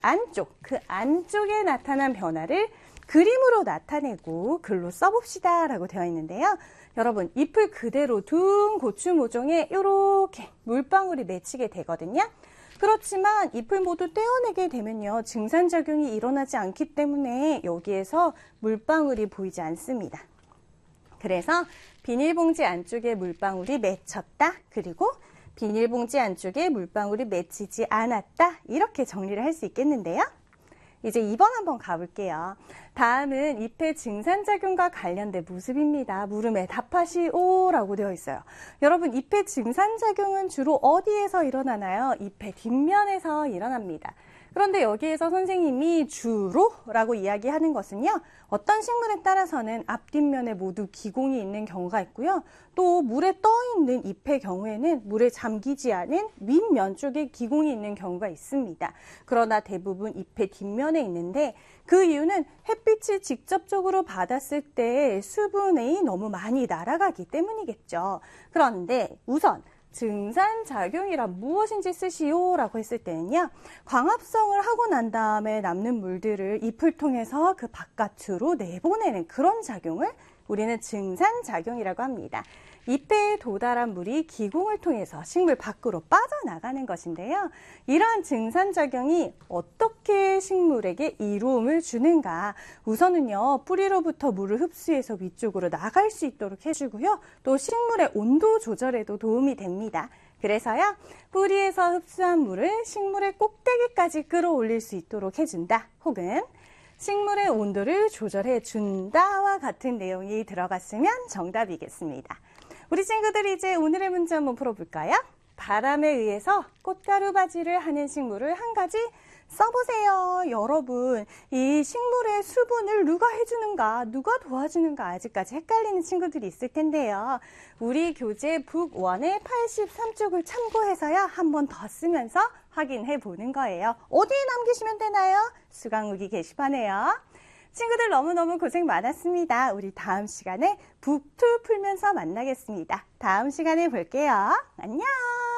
안쪽, 그 안쪽에 나타난 변화를 그림으로 나타내고 글로 써봅시다 라고 되어 있는데요. 여러분, 잎을 그대로 둔 고추 모종에 이렇게 물방울이 맺히게 되거든요. 그렇지만 잎을 모두 떼어내게 되면요, 증산작용이 일어나지 않기 때문에 여기에서 물방울이 보이지 않습니다. 그래서 비닐봉지 안쪽에 물방울이 맺혔다, 그리고 비닐봉지 안쪽에 물방울이 맺히지 않았다, 이렇게 정리를 할 수 있겠는데요. 이제 2번 한번 가볼게요. 다음은 잎의 증산작용과 관련된 모습입니다. 물음에 답하시오 라고 되어 있어요. 여러분, 잎의 증산작용은 주로 어디에서 일어나나요? 잎의 뒷면에서 일어납니다. 그런데 여기에서 선생님이 주로 라고 이야기하는 것은요, 어떤 식물에 따라서는 앞뒷면에 모두 기공이 있는 경우가 있고요, 또 물에 떠 있는 잎의 경우에는 물에 잠기지 않은 윗면 쪽에 기공이 있는 경우가 있습니다. 그러나 대부분 잎의 뒷면에 있는데, 그 이유는 햇빛을 직접적으로 받았을 때 수분이 너무 많이 날아가기 때문이겠죠. 그런데 우선 증산작용이란 무엇인지 쓰시오 라고 했을 때는요, 광합성을 하고 난 다음에 남는 물들을 잎을 통해서 그 바깥으로 내보내는 그런 작용을 우리는 증산작용이라고 합니다. 잎에 도달한 물이 기공을 통해서 식물 밖으로 빠져나가는 것인데요. 이러한 증산작용이 어떻게 식물에게 이로움을 주는가? 우선은요, 뿌리로부터 물을 흡수해서 위쪽으로 나갈 수 있도록 해주고요. 또 식물의 온도 조절에도 도움이 됩니다. 그래서요, 뿌리에서 흡수한 물을 식물의 꼭대기까지 끌어올릴 수 있도록 해준다. 혹은 식물의 온도를 조절해 준다와 같은 내용이 들어갔으면 정답이겠습니다. 우리 친구들이 이제 오늘의 문제 한번 풀어볼까요? 바람에 의해서 꽃가루 바지를 하는 식물을 한 가지 써보세요. 여러분, 이 식물의 수분을 누가 해주는가, 누가 도와주는가 아직까지 헷갈리는 친구들이 있을 텐데요. 우리 교재 북 1의 83쪽을 참고해서요, 한 번 더 쓰면서 확인해 보는 거예요. 어디에 남기시면 되나요? 수강후기 게시판에요. 친구들 너무너무 고생 많았습니다. 우리 다음 시간에 북2 풀면서 만나겠습니다. 다음 시간에 볼게요. 안녕!